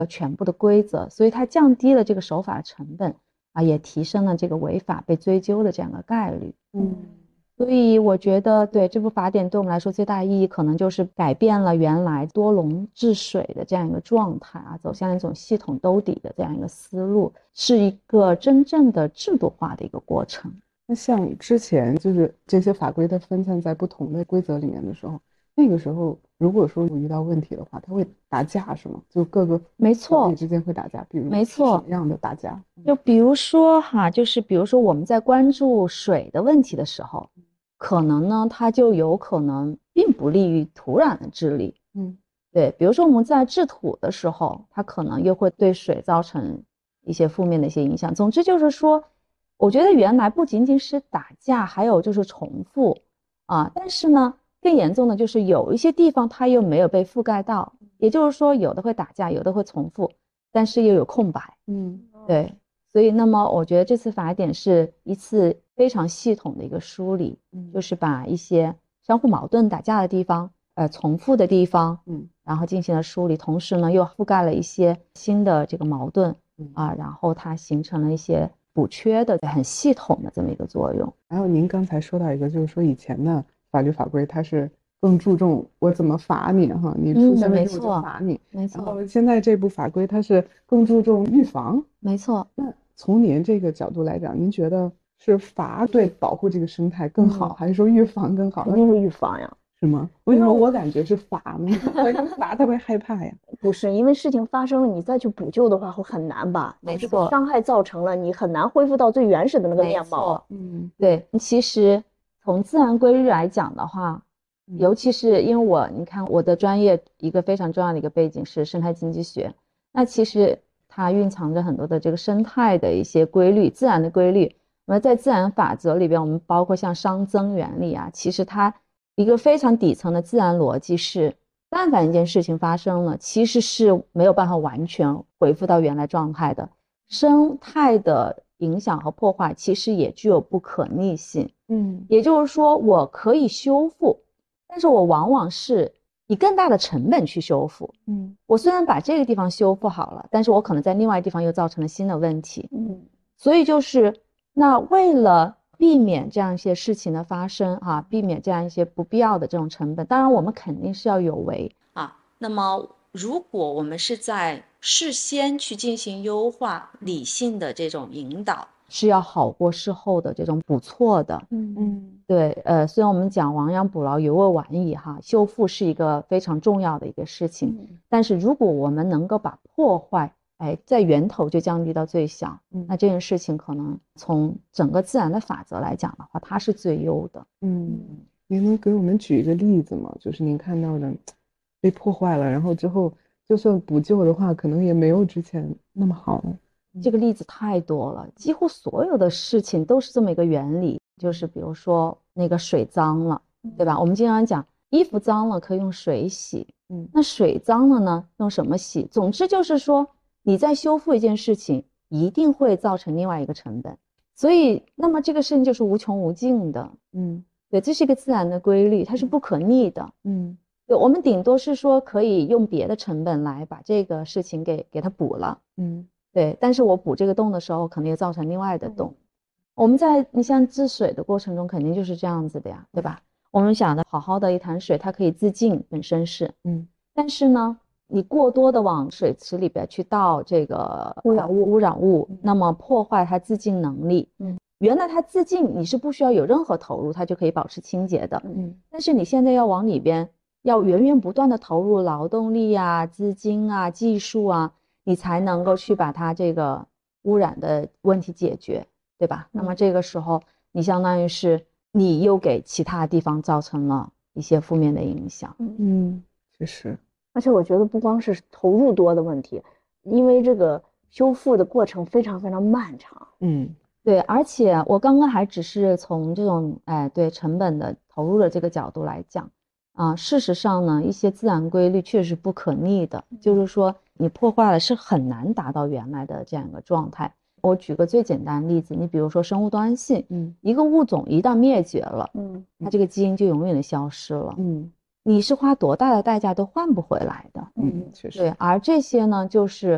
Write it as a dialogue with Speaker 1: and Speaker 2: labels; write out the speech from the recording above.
Speaker 1: 全部的规则，所以它降低了这个守法的成本啊，也提升了这个违法被追究的这样的概率。所以我觉得对这部法典对我们来说最大的意义可能就是改变了原来多笼治水的这样一个状态啊，走向一种系统兜底的这样一个思路，是一个真正的制度化的一个过程。
Speaker 2: 那像之前就是这些法规它分散在不同的规则里面的时候，那个时候如果说遇到问题的话，它会打架是吗？就各个
Speaker 1: 没错，
Speaker 2: 法律之间会打架，比如
Speaker 1: 没错，
Speaker 2: 什么样的打架？
Speaker 1: 就比如说哈，就是比如说我们在关注水的问题的时候，可能呢它就有可能并不利于土壤的治理。对，比如说我们在治土的时候，它可能又会对水造成一些负面的一些影响。总之就是说，我觉得原来不仅仅是打架，还有就是重复啊。但是呢，更严重的就是有一些地方它又没有被覆盖到，也就是说有的会打架，有的会重复，但是又有空白。对，所以那么我觉得这次法典是一次非常系统的一个梳理，就是把一些相互矛盾打架的地方，重复的地方，然后进行了梳理，同时呢又覆盖了一些新的这个矛盾啊，然后它形成了一些补缺的很系统的这么一个作用。
Speaker 2: 还有您刚才说到一个，就是说以前的法律法规它是更注重我怎么罚你哈，你出现问题我就罚你，
Speaker 1: 没错。
Speaker 2: 然后现在这部法规它是更注重预防，
Speaker 1: 没错。
Speaker 2: 那从您这个角度来讲，您觉得是罚对保护这个生态更好，还是说预防更好？
Speaker 3: 肯定是预防呀。
Speaker 2: 是吗？为什么我感觉是罚呢？罚他会害怕呀。
Speaker 3: 不是，因为事情发生了，你再去补救的话会很难吧？
Speaker 1: 没错，
Speaker 3: 伤害造成了，你很难恢复到最原始的那个面貌。
Speaker 1: 对。其实从自然规律来讲的话，尤其是因为你看我的专业一个非常重要的一个背景是生态经济学，那其实它蕴藏着很多的这个生态的一些规律，自然的规律。那么在自然法则里边，我们包括像熵增原理啊，其实它一个非常底层的自然逻辑是，但凡一件事情发生了，其实是没有办法完全恢复到原来状态的。生态的影响和破坏其实也具有不可逆性。也就是说我可以修复，但是我往往是以更大的成本去修复。我虽然把这个地方修复好了，但是我可能在另外地方又造成了新的问题。所以就是那为了避免这样一些事情的发生啊，避免这样一些不必要的这种成本，当然我们肯定是要有为啊。那么如果我们是在事先去进行优化，理性的这种引导，是要好过事后的这种补错的。对，虽然我们讲亡羊补牢犹未晚矣哈，修复是一个非常重要的一个事情，但是如果我们能够把破坏在源头就降低到最小，那这件事情可能从整个自然的法则来讲的话，它是最优的。
Speaker 2: 您能给我们举一个例子吗？就是您看到的被破坏了，然后之后就算补救的话，可能也没有之前那么好了。
Speaker 1: 这个例子太多了，几乎所有的事情都是这么一个原理，就是比如说那个水脏了，对吧？我们经常讲衣服脏了可以用水洗，那水脏了呢，用什么洗？总之就是说你在修复一件事情一定会造成另外一个成本，所以那么这个事情就是无穷无尽的。对，这是一个自然的规律，它是不可逆的。对，我们顶多是说可以用别的成本来把这个事情给它补了。对，但是我补这个洞的时候可能又造成另外的洞。我们你像治水的过程中肯定就是这样子的呀，对吧？我们想的好好的一潭水它可以自净，本身是但是呢你过多的往水池里边去倒这个污染物，那么破坏它自净能力。原来它自净你是不需要有任何投入它就可以保持清洁的。但是你现在要往里边要源源不断的投入劳动力啊、资金啊、技术啊，你才能够去把它这个污染的问题解决，对吧？那么这个时候你相当于是你又给其他地方造成了一些负面的影响。
Speaker 2: 确实。
Speaker 3: 而且我觉得不光是投入多的问题，因为这个修复的过程非常非常漫长。
Speaker 1: 对，而且我刚刚还只是从这种对成本的投入的这个角度来讲事实上呢，一些自然规律确实不可逆的，就是说你破坏了是很难达到原来的这样一个状态。我举个最简单的例子，你比如说生物多样性，一个物种一旦灭绝了，它这个基因就永远的消失了，你是花多大的代价都换不回来的。
Speaker 2: 确实。
Speaker 1: 对，而这些呢，就是